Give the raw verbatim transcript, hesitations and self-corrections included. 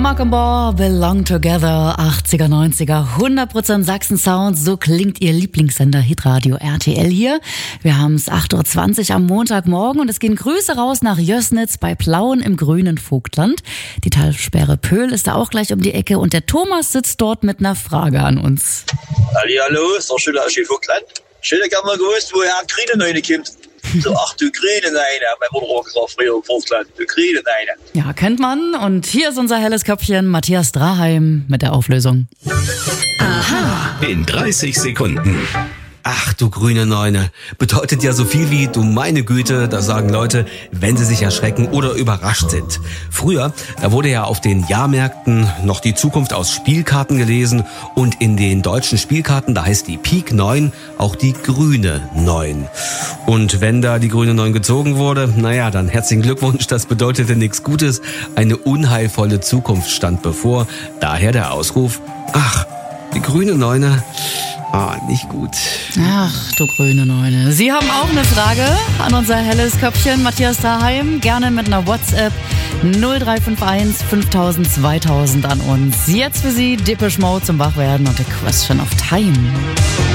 Mockenball, Belong Together, achtziger, neunziger, hundert Prozent Sachsen-Sound, so klingt Ihr Lieblingssender Hitradio R T L hier. Wir haben es acht Uhr zwanzig am Montagmorgen und es gehen Grüße raus nach Jössnitz bei Plauen im grünen Vogtland. Die Talsperre Pöhl ist da auch gleich um die Ecke und der Thomas sitzt dort mit einer Frage an uns. Hallihallo, ist doch schön aus dem Vogtland. Schön, ich hab mal gewusst, woher ein Grüne rein kommt. So, ach du Grüne rein, mein Mutter auch gesagt, früher im Vogtland, du Grüne rein. Ja, kennt man. Und hier ist unser helles Köpfchen, Matthias Draheim mit der Auflösung. Aha. In dreißig Sekunden. Ach du grüne Neune, bedeutet ja so viel wie du meine Güte, da sagen Leute, wenn sie sich erschrecken oder überrascht sind. Früher, da wurde ja auf den Jahrmärkten noch die Zukunft aus Spielkarten gelesen und in den deutschen Spielkarten, da heißt die Pik neun auch die grüne neun. Und wenn da die grüne neun gezogen wurde, naja, dann herzlichen Glückwunsch, das bedeutete nichts Gutes, eine unheilvolle Zukunft stand bevor, daher der Ausruf, ach, die grüne Neune, ah, nicht gut. Ach, du grüne Neune. Sie haben auch eine Frage an unser helles Köpfchen, Matthias Daheim. Gerne mit einer WhatsApp null drei fünf eins fünftausend zweitausend an uns. Jetzt für Sie Depeche Mode zum Wachwerden und The Question of Time.